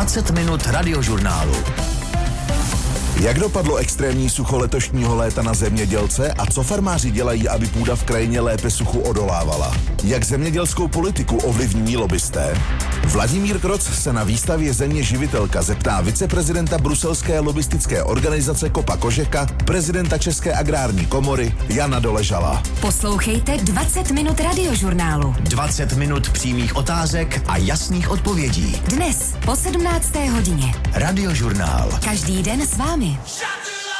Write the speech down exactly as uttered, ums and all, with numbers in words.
dvacet minut radiožurnálu. Jak dopadlo extrémní sucho letošního léta na zemědělce a co farmáři dělají, aby půda v krajině lépe suchu odolávala? Jak zemědělskou politiku ovlivní lobbysté? Vladimír Kroc se na výstavě Země živitelka zeptá viceprezidenta bruselské lobbystické organizace Kopa Kožeka, prezidenta České agrární komory Jana Doležala. Poslouchejte dvacet minut radiožurnálu. dvacet minut přímých otázek a jasných odpovědí. Dnes po sedmnácté hodině. Radiožurnál. Každý den s vámi. Shut